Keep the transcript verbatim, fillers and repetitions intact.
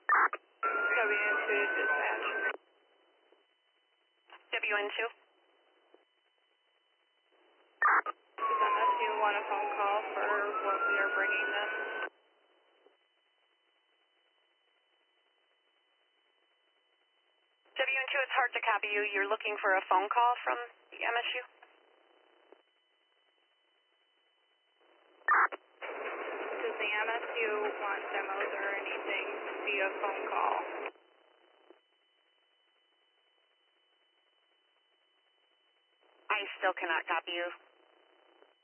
W N two dispatch. W N two. Does M S U want a phone call for what we are bringing them? W N two, it's hard to copy you. You're looking for a phone call from the M S U? Does the M S U want demos or anything via phone call? I still cannot copy you.